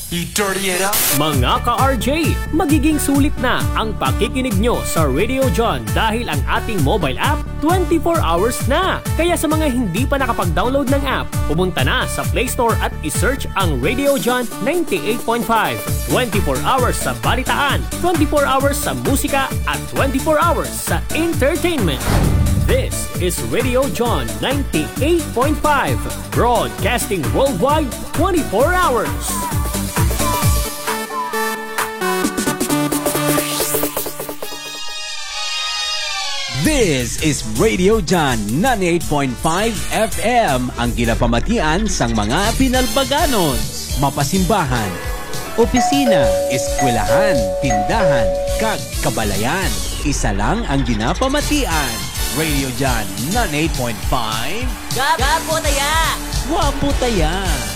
You dirty it up. Mga ka-RJ, magiging sulit na ang pakikinig nyo sa Radio John dahil ang ating mobile app 24 hours na. Kaya sa mga hindi pa nakapag-download ng app, pumunta na sa Play Store at isearch ang Radio John 98.5. 24 hours sa balitaan, 24 hours sa musika at 24 hours sa entertainment. This is Radio John 98.5, broadcasting worldwide 24 hours. This is Radio John 98.5 FM, ang ginapamatian sang mga pinalbaganon, mapasimbahan, opisina, eskwelahan, tindahan, kag kabalayan. Isa lang ang ginapamatian. Radio John 98.5. Gapo taya! Wapo taya!